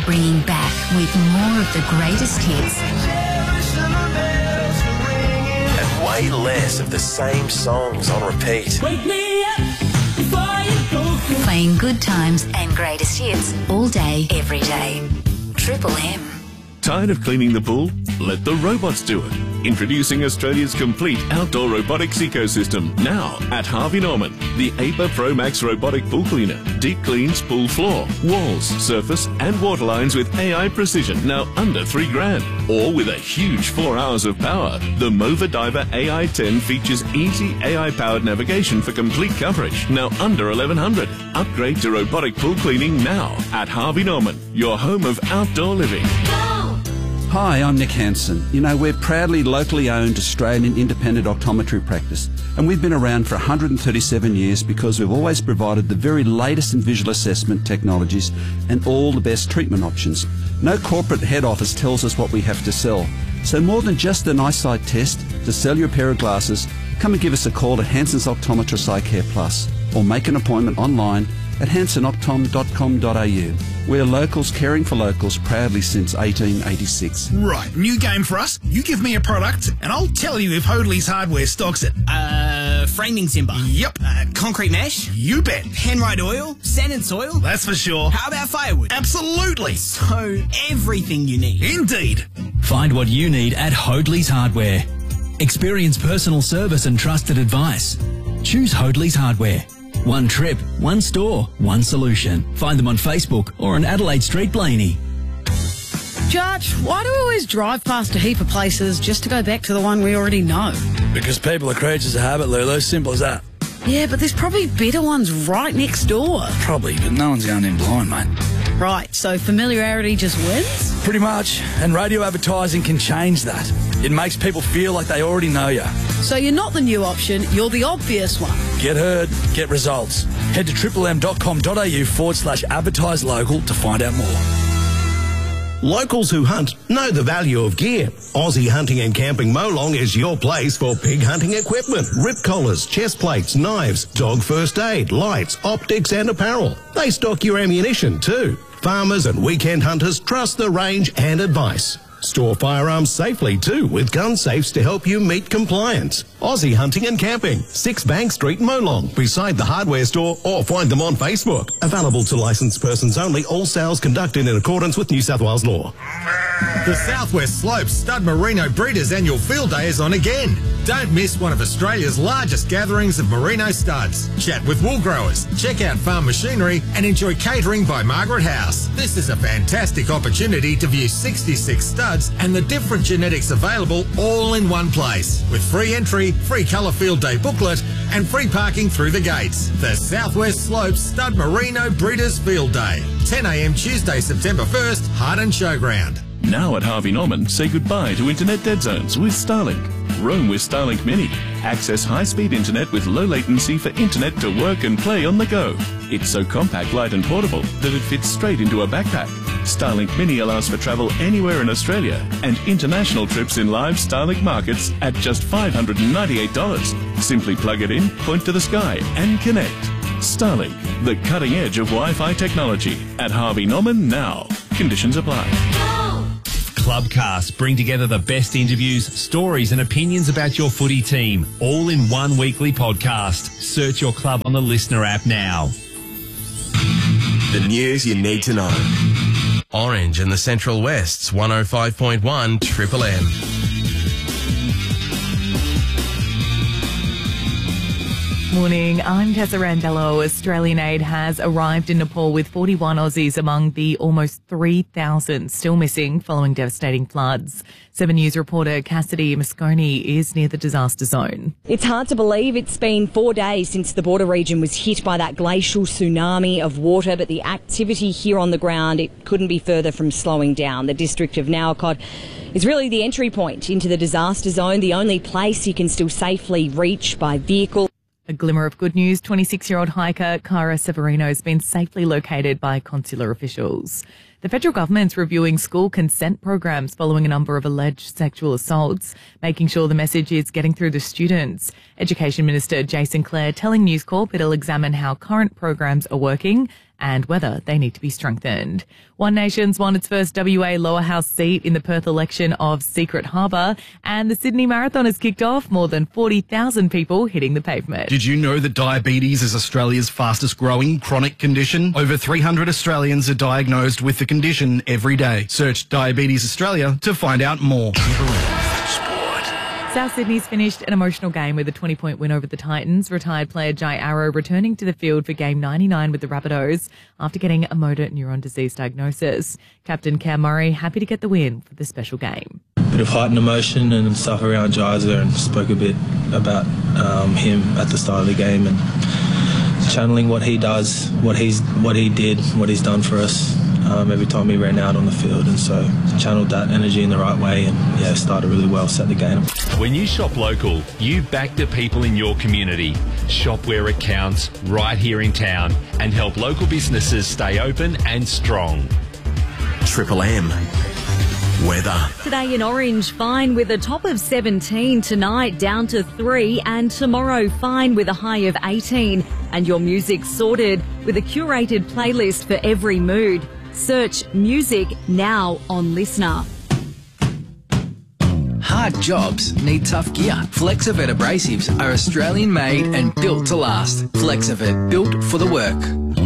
we're bringing back with more of the greatest hits. And way less of the same songs on repeat. Wake me up before you go. Playing good times and greatest hits all day, every day. Triple M. Tired of cleaning the pool? Let the robots do it. Introducing Australia's complete outdoor robotics ecosystem now at Harvey Norman. The APA Pro Max robotic pool cleaner. Deep cleans pool floor, walls, surface and water lines with AI precision, now under $3,000. Or with a huge 4 hours of power. The Mova Diver AI-10 features easy AI-powered navigation for complete coverage, now under $1,100. Upgrade to robotic pool cleaning now at Harvey Norman, your home of outdoor living. Hi, I'm Nick Hansen. You know, we're proudly locally owned Australian independent optometry practice, and we've been around for 137 years because we've always provided the very latest in visual assessment technologies and all the best treatment options. No corporate head office tells us what we have to sell. So more than just an eyesight test, to sell your pair of glasses, come and give us a call at Hansen's Optometrist Eye Care Plus, or make an appointment online at hansenoptom.com.au. We're locals caring for locals proudly since 1886. Right, new game for us. You give me a product and I'll tell you if Hoadley's Hardware stocks it. Framing timber. Yep. Concrete mesh. You bet. Penrite oil. Sand and soil. That's for sure. How about firewood? Absolutely. So, everything you need. Indeed. Find what you need at Hoadley's Hardware. Experience personal service and trusted advice. Choose Hoadley's Hardware. One trip, one store, one solution. Find them on Facebook or on Adelaide Street, Blaney. Judge, why do we always drive past a heap of places just to go back to the one we already know? Because people are creatures of habit, Lulu. Simple as that. Yeah, but there's probably better ones right next door. Probably, but no one's going in blind, mate. Right, so familiarity just wins? Pretty much. And radio advertising can change that. It makes people feel like they already know you. So you're not the new option, you're the obvious one. Get heard, get results. Head to triplem.com.au/advertise local to find out more. Locals who hunt know the value of gear. Aussie Hunting and Camping Molong is your place for pig hunting equipment, rip collars, chest plates, knives, dog first aid, lights, optics and apparel. They stock your ammunition too. Farmers and weekend hunters trust the range and advice. Store firearms safely too with gun safes to help you meet compliance. Aussie Hunting and Camping, 6 Bank Street, Molong, beside the hardware store, or find them on Facebook. Available to licensed persons only, all sales conducted in accordance with New South Wales law. The Southwest Slopes Stud Merino Breeders Annual Field Day is on again. Don't miss one of Australia's largest gatherings of merino studs. Chat with wool growers, check out farm machinery and enjoy catering by Margaret House. This is a fantastic opportunity to view 66 studs and the different genetics available all in one place. With free entry, free colour field day booklet and free parking through the gates. The Southwest Slopes Stud Merino Breeders Field Day. 10 a.m. Tuesday, September 1st, Harden Showground. Now at Harvey Norman, say goodbye to internet dead zones with Starlink. Roam with Starlink Mini. Access high-speed internet with low latency for internet to work and play on the go. It's so compact, light and portable that it fits straight into a backpack. Starlink Mini allows for travel anywhere in Australia and international trips in live Starlink markets at just $598. Simply plug it in, point to the sky and connect. Starlink, the cutting edge of Wi-Fi technology. At Harvey Norman now. Conditions apply. Clubcast bring together the best interviews, stories and opinions about your footy team, all in one weekly podcast. Search your club on the Listener app now. The news you need to know. Orange and the Central West's 105.1 Triple M. Morning, I'm Tessa Randello. Australian aid has arrived in Nepal with 41 Aussies among the almost 3,000 still missing following devastating floods. 7 News reporter Cassidy Moscone is near the disaster zone. It's hard to believe it's been 4 days since the border region was hit by that glacial tsunami of water, but the activity here on the ground, it couldn't be further from slowing down. The district of Nawakot is really the entry point into the disaster zone, the only place you can still safely reach by vehicle. A glimmer of good news, 26-year-old hiker Cara Severino has been safely located by consular officials. The federal government's reviewing school consent programs following a number of alleged sexual assaults, making sure the message is getting through to students. Education Minister Jason Clare telling News Corp it'll examine how current programs are working and whether they need to be strengthened. One Nation's won its first WA lower house seat in the Perth election of Secret Harbour, and the Sydney Marathon has kicked off, more than 40,000 people hitting the pavement. Did you know that diabetes is Australia's fastest growing chronic condition? Over 300 Australians are diagnosed with the condition every day. Search Diabetes Australia to find out more. South Sydney's finished an emotional game with a 20-point win over the Titans. Retired player Jai Arrow returning to the field for game 99 with the Rabbitohs after getting a motor neuron disease diagnosis. Captain Cam Murray happy to get the win for the special game. Bit of heightened emotion and stuff around Jai's there, and spoke a bit about him at the start of the game and channeling what he does, what he did, what he's done for us. Every time he ran out on the field, and so channeled that energy in the right way and started really well, set the game. When you shop local, you back the people in your community. Shop where it counts, right here in town, and help local businesses stay open and strong. Triple M. Weather. Today in Orange, fine with a top of 17, tonight down to 3, and tomorrow fine with a high of 18. And your music sorted with a curated playlist for every mood. Search music now on Listener. Hard jobs need tough gear. Flexivert abrasives are Australian made and built to last. Flexivert, built for the work.